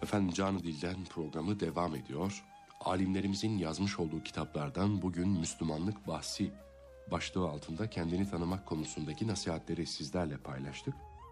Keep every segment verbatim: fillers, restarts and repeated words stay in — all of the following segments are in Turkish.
Efendim Canı Dilden programı devam ediyor. Alimlerimizin yazmış olduğu kitaplardan bugün Müslümanlık bahsi başlığı altında kendini tanımak konusundaki nasihatleri sizlerle paylaştık.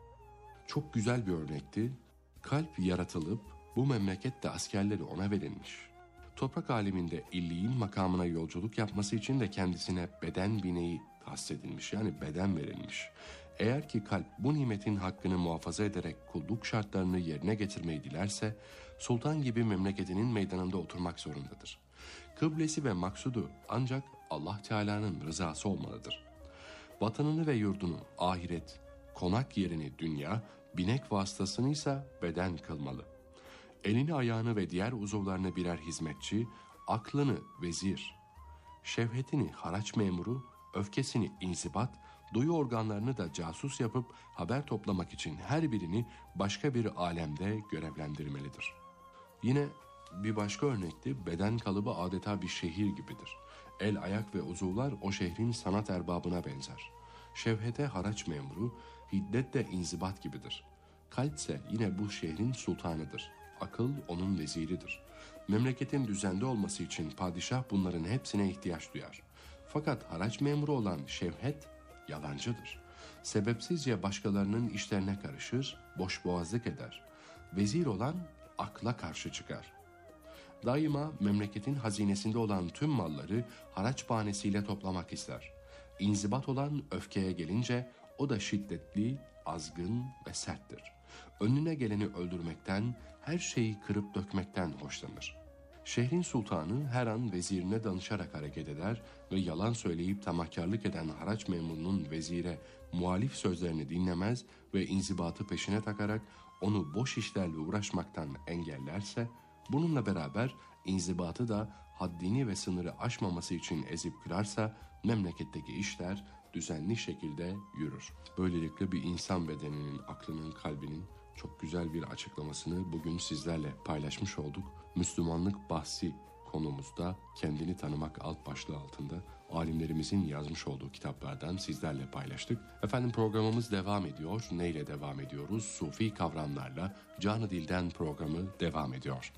Çok güzel bir örnekti. Kalp yaratılıp bu memlekette askerleri ona verilmiş. Toprak aleminde illiğin makamına yolculuk yapması için de kendisine beden bineği tahsis yani beden verilmiş. Eğer ki kalp bu nimetin hakkını muhafaza ederek kulluk şartlarını yerine getirmeyi dilerse, sultan gibi memleketinin meydanında oturmak zorundadır. Kıblesi ve maksudu ancak Allah Teala'nın rızası olmalıdır. Vatanını ve yurdunu ahiret, konak yerini dünya, binek vasıtasını ise beden kılmalı. Elini ayağını ve diğer uzuvlarını birer hizmetçi, aklını vezir, şevhetini haraç memuru, öfkesini inzibat, duyu organlarını da casus yapıp haber toplamak için her birini başka bir alemde görevlendirmelidir. Yine bir başka örnekte beden kalıbı adeta bir şehir gibidir. El, ayak ve uzuvlar o şehrin sanat erbabına benzer. Şevhete haraç memuru, hiddet de inzibat gibidir. Kalp ise yine bu şehrin sultanıdır. Akıl onun veziridir. Memleketin düzende olması için padişah bunların hepsine ihtiyaç duyar. Fakat haraç memuru olan şevhet yalancıdır. Sebepsizce başkalarının işlerine karışır, boşboğazlık eder. Vezir olan akla karşı çıkar. Daima memleketin hazinesinde olan tüm malları haraç bahanesiyle toplamak ister. İnzibat olan öfkeye gelince o da şiddetli, azgın ve serttir. Önüne geleni öldürmekten, her şeyi kırıp dökmekten hoşlanır. Şehrin sultanı her an vezirine danışarak hareket eder ve yalan söyleyip tamahkarlık eden haraç memurunun vezire muhalif sözlerini dinlemez ve inzibatı peşine takarak onu boş işlerle uğraşmaktan engellerse, bununla beraber inzibatı da haddini ve sınırı aşmaması için ezip kırarsa memleketteki işler düzenli şekilde yürür. Böylelikle bir insan bedeninin, aklının, kalbinin çok güzel bir açıklamasını bugün sizlerle paylaşmış olduk. Müslümanlık bahsi konumuzda kendini tanımak alt başlığı altında alimlerimizin yazmış olduğu kitaplardan sizlerle paylaştık. Efendim programımız devam ediyor. Neyle devam ediyoruz? Sufi kavramlarla Canı Dilden programı devam ediyor.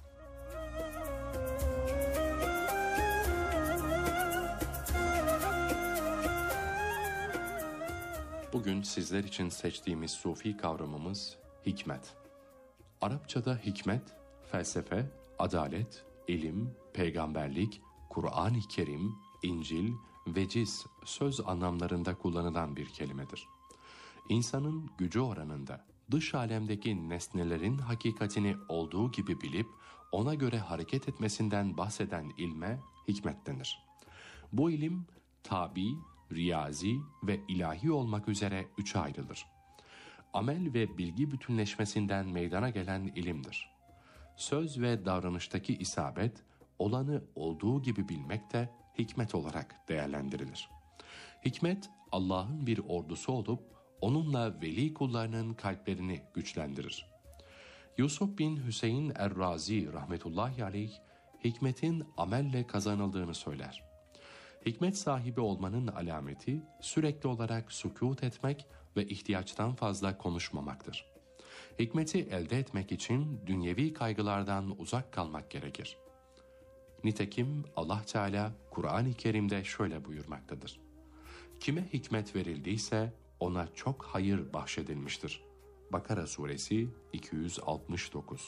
Bugün sizler için seçtiğimiz sufi kavramımız hikmet. Arapçada hikmet, felsefe, adalet, ilim, peygamberlik, Kur'an-ı Kerim, İncil, veciz söz anlamlarında kullanılan bir kelimedir. İnsanın gücü oranında dış alemdeki nesnelerin hakikatini olduğu gibi bilip ona göre hareket etmesinden bahseden ilme hikmet denir. Bu ilim tabi, riyazi ve ilahi olmak üzere üçe ayrılır. Amel ve bilgi bütünleşmesinden meydana gelen ilimdir. Söz ve davranıştaki isabet, olanı olduğu gibi bilmek de hikmet olarak değerlendirilir. Hikmet, Allah'ın bir ordusu olup, onunla veli kullarının kalplerini güçlendirir. Yusuf bin Hüseyin Er-Razi rahmetullahi aleyh, hikmetin amelle kazanıldığını söyler. Hikmet sahibi olmanın alameti sürekli olarak sükût etmek ve ihtiyaçtan fazla konuşmamaktır. Hikmeti elde etmek için dünyevi kaygılardan uzak kalmak gerekir. Nitekim Allah Teala Kur'an-ı Kerim'de şöyle buyurmaktadır. Kime hikmet verildiyse ona çok hayır bahşedilmiştir. Bakara suresi iki yüz altmış dokuz.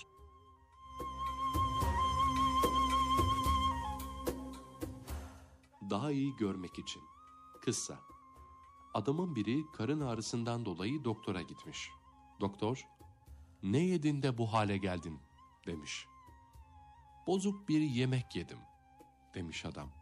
Daha iyi görmek için. Kıssa. Adamın biri karın ağrısından dolayı doktora gitmiş. Doktor, "Ne yedin de bu hale geldin?" demiş. "Bozuk bir yemek yedim," demiş adam.